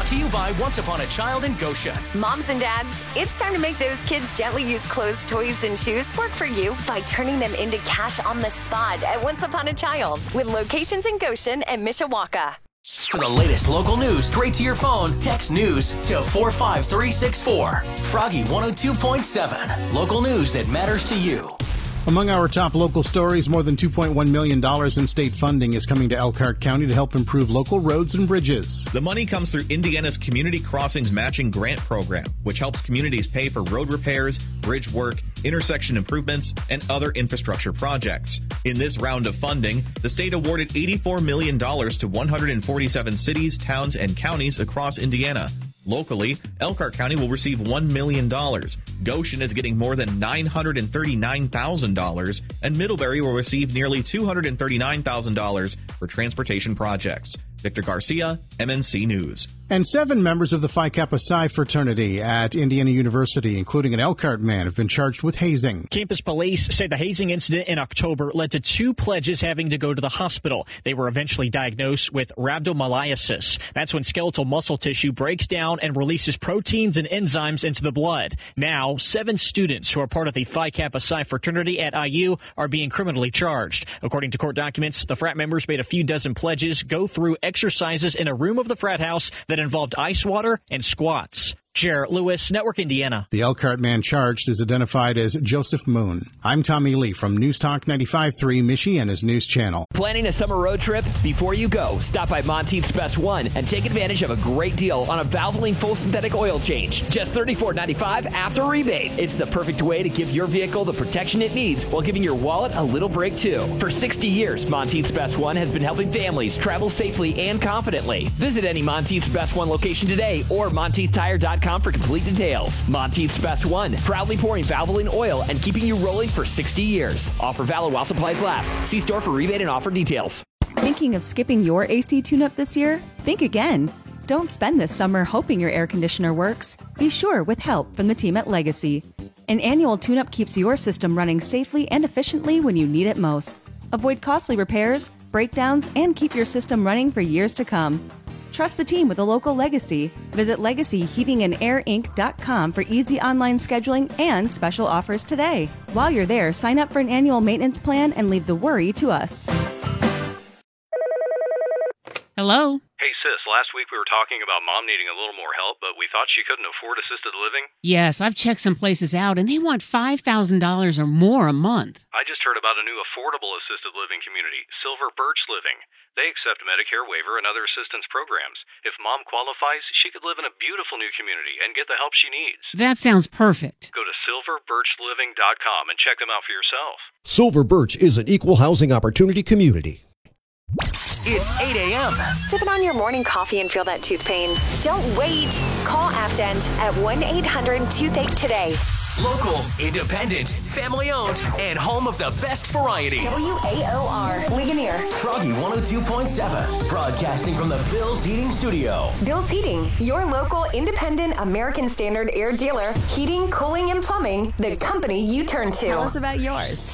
Brought to you by Once Upon a Child in Goshen. Moms and dads, it's time to make those kids' gently used clothes, toys, and shoes work for you by turning them into cash on the spot at Once Upon a Child with locations in Goshen and Mishawaka. For the latest local news straight to your phone, text news to 45364. Froggy 102.7. Local news that matters to you. Among our top local stories, more than $2.1 million in state funding is coming to Elkhart County to help improve local roads and bridges. The money comes through Indiana's Community Crossings Matching Grant Program, which helps communities pay for road repairs, bridge work, intersection improvements, and other infrastructure projects. In this round of funding, the state awarded $84 million to 147 cities, towns, and counties across Indiana. Locally, Elkhart County will receive $1 million. Goshen is getting more than $939,000, and Middlebury will receive nearly $239,000 for transportation projects. Victor Garcia, MNC News. And 7 members of the Phi Kappa Psi fraternity at Indiana University, including an Elkhart man, have been charged with hazing. Campus police say the hazing incident in October led to 2 pledges having to go to the hospital. They were eventually diagnosed with rhabdomyolysis. That's when skeletal muscle tissue breaks down and releases proteins and enzymes into the blood. Now, 7 students who are part of the Phi Kappa Psi fraternity at IU are being criminally charged. According to court documents, the frat members made a few dozen pledges go through exercises in a room of the frat house that involved ice water and squats. Jarrett Lewis, Network Indiana. The Elkhart man charged is identified as Joseph Moon. I'm Tommy Lee from News Talk 95.3, Michiana's news channel. Planning a summer road trip? Before you go, stop by Monteith's Best One and take advantage of a great deal on a Valvoline full synthetic oil change. Just $34.95 after rebate. It's the perfect way to give your vehicle the protection it needs while giving your wallet a little break too. For 60 years, Monteith's Best One has been helping families travel safely and confidently. Visit any Monteith's Best One location today or MonteithTire.com for complete details. Monteith's Best One, proudly pouring Valvoline oil and keeping you rolling for 60 years. Offer valid while supplies last. See store for rebate and offer details. Thinking of skipping your AC tune-up this year? Think again. Don't spend this summer hoping your air conditioner works. Be sure with help from the team at Legacy. An annual tune-up keeps your system running safely and efficiently when you need it most. Avoid costly repairs, breakdowns, and keep your system running for years to come. Trust the team with a local Legacy. Visit LegacyHeatingandAirInc.com for easy online scheduling and special offers today. While you're there, sign up for an annual maintenance plan and leave the worry to us. Hello? Hey, sis, last week we were talking about Mom needing a little more help, but we thought she couldn't afford assisted living. Yes, I've checked some places out, and they want $5,000 or more a month. I just heard about a new affordable assisted living community, Silver Birch Living. They accept Medicare waiver and other assistance programs. If Mom qualifies, she could live in a beautiful new community and get the help she needs. That sounds perfect. Go to silverbirchliving.com and check them out for yourself. Silver Birch is an equal housing opportunity community. It's 8 a.m. Sipping on your morning coffee and feel that tooth pain? Don't wait. Call Aftend at 1-800-TOOTHACHE today. Local, independent, family-owned, and home of the best variety. WAOR, Ligonier. Froggy 102.7, broadcasting from the Bill's Heating Studio. Bill's Heating, your local independent American Standard air dealer. Heating, cooling, and plumbing, the company you turn to. Tell us about yours.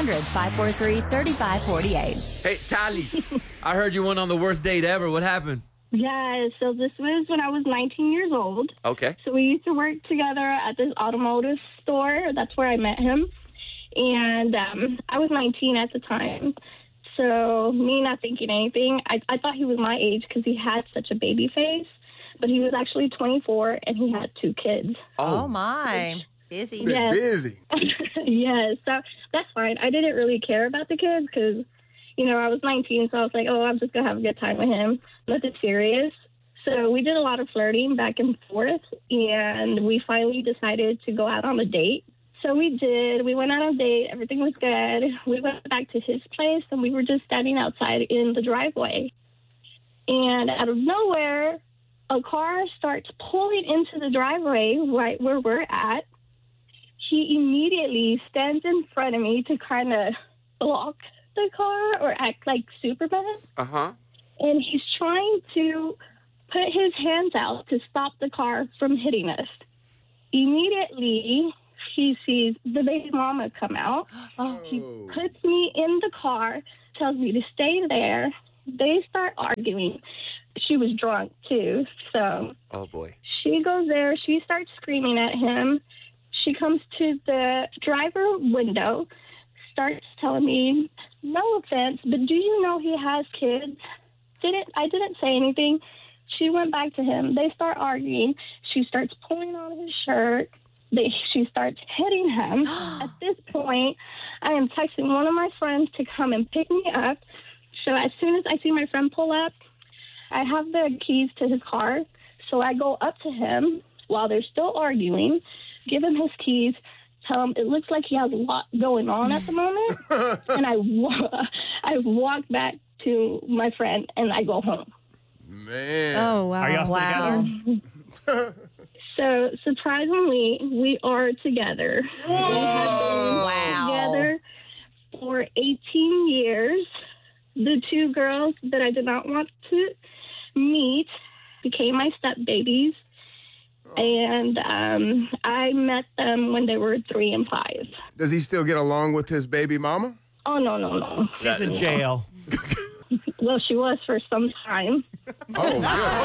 800-543-3548. Hey, Tally, I heard you went on the worst date ever. What happened? Yeah, so this was when I was 19 years old. Okay. So we used to work together at this automotive store. That's where I met him. And I was 19 at the time. So me not thinking anything, I thought he was my age because he had such a baby face. But he was actually 24 and he had 2 kids. Oh my. Busy. Yes. Busy. Yes, so that's fine. I didn't really care about the kids because, you know, I was 19, so I was like, oh, I'm just going to have a good time with him. Nothing serious. So we did a lot of flirting back and forth, and we finally decided to go out on a date. So we did. We went out on a date. Everything was good. We went back to his place, and we were just standing outside in the driveway. And out of nowhere, a car starts pulling into the driveway right where we're at. He immediately stands in front of me to kind of block the car or act like Superman. Uh-huh. And he's trying to put his hands out to stop the car from hitting us. Immediately, he sees the baby mama come out. He puts me in the car, tells me to stay there. They start arguing. she was drunk too. So Oh, boy. she goes there. She starts screaming at him. She comes to the driver window, starts telling me, no offense, but do you know he has kids? I didn't say anything. She went back to him. They start arguing. She starts pulling on his shirt. She starts hitting him. At this point, I am texting one of my friends to come and pick me up. So as soon as I see my friend pull up, I have the keys to his car. So I go up to him while they're still arguing, give him his keys, tell him it looks like he has a lot going on at the moment. And I walk back to my friend and I go home. Man. Oh, wow. Are y'all still together? So surprisingly, we are together. We have been together for 18 years. The two girls that I did not want to meet became my step babies. And I met them when they were 3 and 5. Does he still get along with his baby mama? Oh, no. She's in jail. Well, she was for some time. Oh,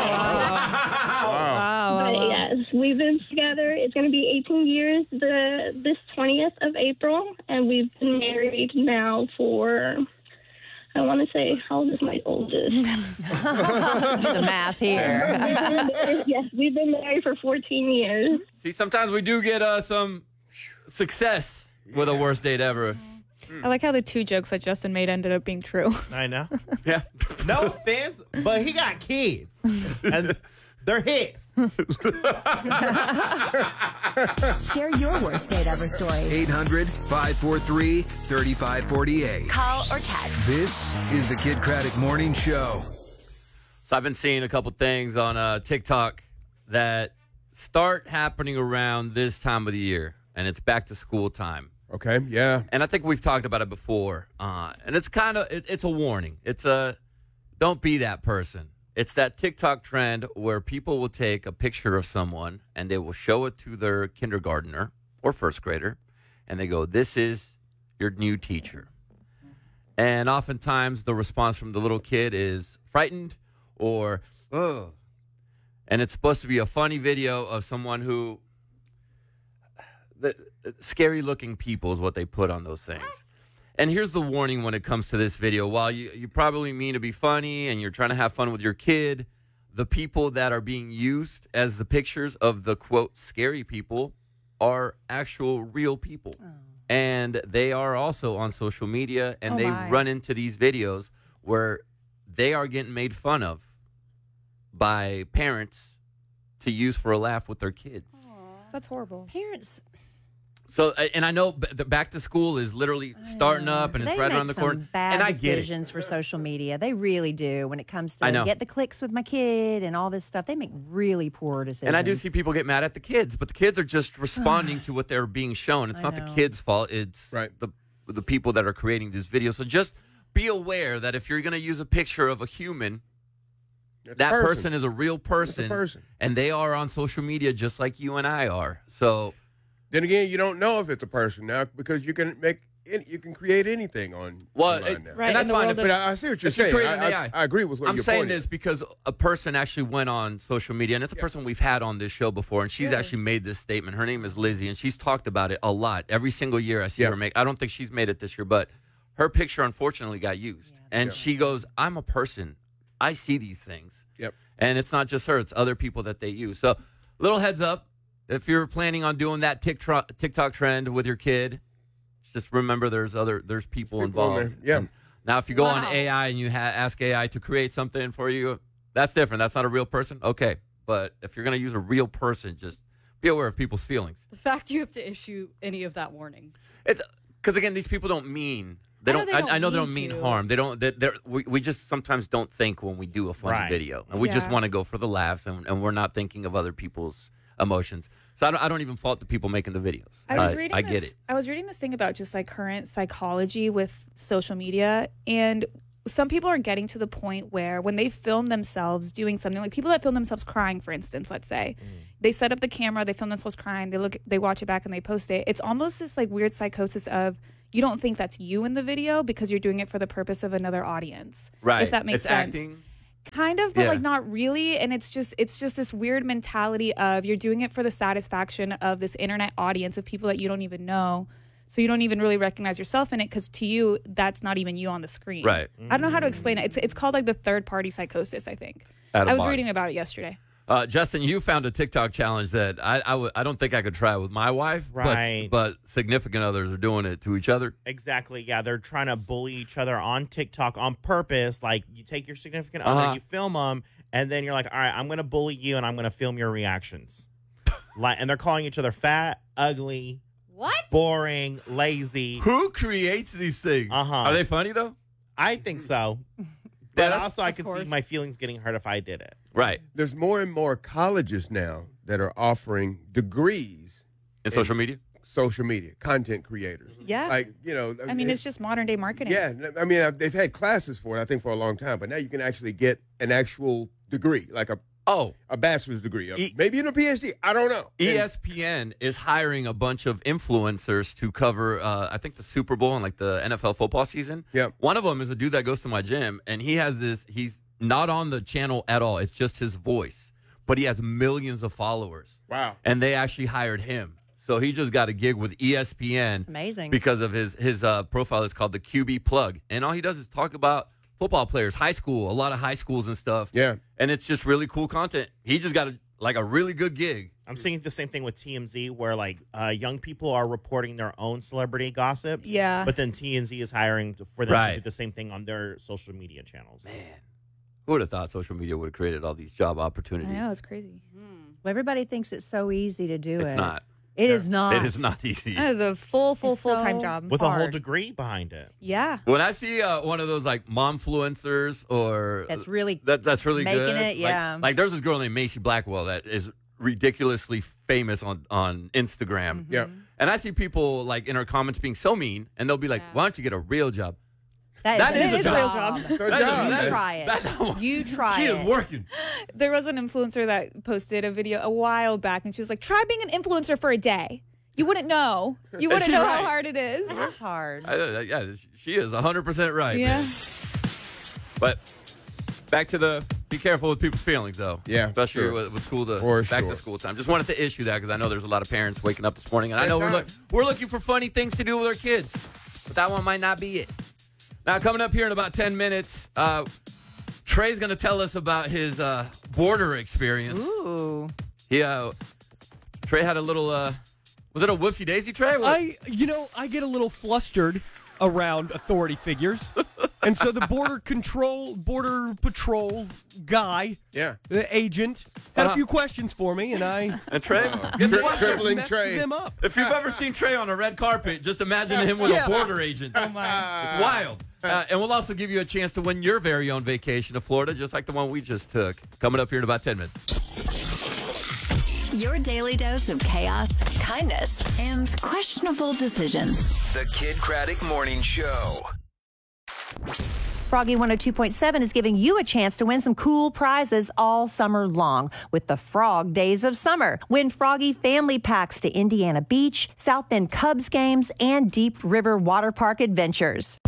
Wow. But yes, we've been together. It's going to be 18 years this 20th of April. And we've been married now for, I want to say, how old is my oldest? Do the math here. Yes, we've been married for 14 years. See, sometimes we do get some success with a worst date ever. I like how the 2 jokes that Justin made ended up being true. I know. Yeah. No offense, but he got kids. And they're his. Share your worst date ever story. 800-543-3548. Call or text. This is the Kid Craddock Morning Show. So I've been seeing a couple things on TikTok that start happening around this time of the year, and it's back to school time. Okay, yeah. And I think we've talked about it before, and it's kind of, it's a warning. It's a, don't be that person. It's that TikTok trend where people will take a picture of someone and they will show it to their kindergartner or first grader, and they go, this is your new teacher. And oftentimes the response from the little kid is frightened or, ugh. And it's supposed to be a funny video of someone who, scary-looking people is what they put on those things. And here's the warning when it comes to this video. While you probably mean to be funny and you're trying to have fun with your kid, the people that are being used as the pictures of the, quote, scary people are actual real people. Oh. And they are also on social media, and they run into these videos where they are getting made fun of by parents to use for a laugh with their kids. Aww. That's horrible. Parents... So, and I know the back to school is literally starting up, and it's right around the corner. They make some bad and I get decisions for social media. They really do. When it comes I to know. get the clicks with my kid and all this stuff, they make really poor decisions. And I do see people get mad at the kids, but the kids are just responding to what they're being shown. It's not the kids' fault. It's the people that are creating these videos. So just be aware that if you're going to use a picture of a human, that person is a real person, and they are on social media just like you and I are. So... Then again, you don't know if it's a person now because you can create anything on online now. Right, and that's fine. But I see what you're saying. I agree with what you're saying. I'm saying this because a person actually went on social media, and it's a person we've had on this show before, and she's actually made this statement. Her name is Lizzie, and she's talked about it a lot. Every single year I see her make. I don't think she's made it this year, but her picture unfortunately got used. And she goes, I'm a person. I see these things. Yep. And it's not just her. It's other people that they use. So little heads up. If you're planning on doing that TikTok trend with your kid, just remember there's people involved. Yeah. Now, if you go on AI and you ask AI to create something for you, that's different. That's not a real person. Okay. But if you're going to use a real person, just be aware of people's feelings. The fact you have to issue any of that warning. It's because, again, these people don't mean... I know they don't mean harm. They don't. We just sometimes don't think when we do a funny video, and we just want to go for the laughs, and we're not thinking of other people's emotions. So I don't even fault the people making the videos. I get it. I was reading this thing about just like current psychology with social media, and some people are getting to the point where when they film themselves doing something, like people that film themselves crying, for instance, let's say, they set up the camera, they film themselves crying, they watch it back and they post it. It's almost this like weird psychosis of you don't think that's you in the video because you're doing it for the purpose of another audience. Right. If that makes sense. Acting. Kind of, but Yeah. like not really. And it's just this weird mentality of you're doing it for the satisfaction of this internet audience of people that you don't even know. So you don't even really recognize yourself in it because to you, that's not even you on the screen. Right. I don't know how to explain it. It's called like the third party psychosis, I think. Out of I was body. reading about it yesterday. Justin, you found a TikTok challenge that I don't think I could try with my wife, Right. but significant others are doing it to each other. Exactly. Yeah, they're trying to bully each other on TikTok on purpose. Like, you take your significant Uh-huh. other, you film them, and then you're like, all right, I'm going to bully you, and I'm going to film your reactions. And they're calling each other fat, ugly, boring, lazy. Who creates these things? Are they funny, though? I think so. But also, I could see my feelings getting hurt if I did it. Right. There's more and more colleges now that are offering degrees in social media. Social media content creators. Yeah. Like, you know, I mean, it's just modern day marketing. yeah. I mean, they've had classes for it, I think, for a long time, but now you can actually get an actual degree, like a bachelor's degree, maybe even a PhD. I don't know. ESPN is hiring a bunch of influencers to cover, I think, the Super Bowl and like the NFL football season. Yeah. One of them is a dude that goes to my gym, and he has this. He's not on the channel at all. It's just his voice, but he has millions of followers. Wow. And they actually hired him. So he just got a gig with ESPN. That's amazing. Because of his profile is called the QB Plug. And all he does is talk about football players, high school, a lot of high schools and stuff. Yeah. And it's just really cool content. He just got a really good gig. I'm seeing the same thing with TMZ, where like young people are reporting their own celebrity gossips. Yeah. But then TMZ is hiring for them Right. to do the same thing on their social media channels. Man, who would have thought social media would have created all these job opportunities? I know, it's crazy. Well, everybody thinks it's so easy to do it. It's not. It is not. It is not easy. That is a full-time so job. With a whole hard. degree behind it. Yeah. When I see one of those like momfluencers or That's really that's really making good. it, yeah. Like there's this girl named Macy Blackwell that is ridiculously famous on Instagram. Yeah. And I see people like in her comments being so mean, and they'll be like, "Why don't you get a real job?" That is a real job. job. Good job. You try it. You try She it. is working. There was an influencer that posted a video a while back, and she was like, try being an influencer for a day. You wouldn't know. You wouldn't she's know right. how hard it is. It is hard. Yeah, she is 100% right. Yeah. But back to the be careful with people's feelings, though. Yeah, especially sure. with school For back sure. to school time. Just wanted to issue that because I know there's a lot of parents waking up this morning, and I know Good we're looking for funny things to do with our kids, but that one might not be it. Now, coming up here in about 10 minutes, Trey's going to tell us about his border experience. Ooh. Trey had a little. Was it a whoopsie daisy, Trey? I get a little flustered around authority figures. And so the border patrol guy, the agent, had a few questions for me, and I Trey Dribbling messed Trey. them up. If you've ever seen Trey on a red carpet, just imagine him with a border agent. Oh, my. It's wild. And we'll also give you a chance to win your very own vacation to Florida, just like the one we just took. Coming up here in about 10 minutes. Your daily dose of chaos, kindness, and questionable decisions. The Kid Craddock Morning Show. Froggy 102.7 is giving you a chance to win some cool prizes all summer long with the Frog Days of Summer. Win Froggy family packs to Indiana Beach, South Bend Cubs games, and Deep River Water Park adventures.